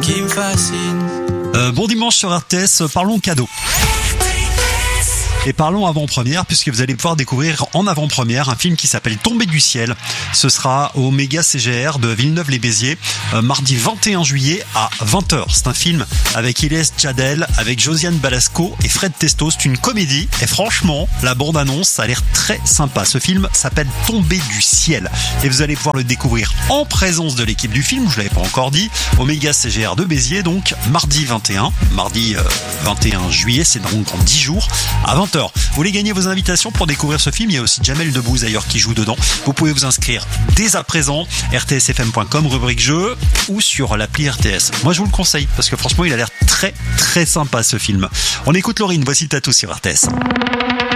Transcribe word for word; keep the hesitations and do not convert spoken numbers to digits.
qui me fascine. Euh, bon dimanche sur R T S, parlons cadeaux. Et parlons avant-première, puisque vous allez pouvoir découvrir en avant-première un film qui s'appelle Tombé du ciel. Ce sera au Méga C G R de Villeneuve-les-Béziers, euh, mardi vingt et un juillet à vingt heures. C'est un film avec Ilyes Djadel, avec Josiane Balasco et Fred Testo. C'est une comédie et franchement, la bande-annonce, ça a l'air très sympa. Ce film s'appelle Tombé du ciel et vous allez pouvoir le découvrir en présence de l'équipe du film, je l'avais pas encore dit, au Méga C G R de Béziers, donc mardi vingt et un, mardi euh, vingt et un juillet, c'est donc en dix jours à vingt heures. Vous voulez gagner vos invitations pour découvrir ce film? Il y a aussi Jamel Debbouze d'ailleurs qui joue dedans. Vous pouvez vous inscrire dès à présent, r t s f m point com, rubrique jeu, ou sur l'appli R T S. Moi je vous le conseille parce que franchement il a l'air très très sympa ce film. On écoute Laurine, voici Tatou sur R T S.